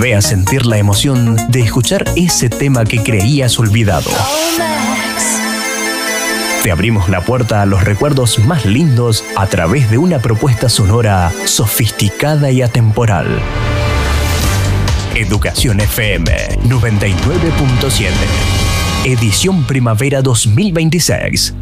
Vuelve a sentir la emoción de escuchar ese tema que creías olvidado. Te abrimos la puerta a los recuerdos más lindos a través de una propuesta sonora sofisticada y atemporal. Educación FM 99.7. Edición Primavera 2026.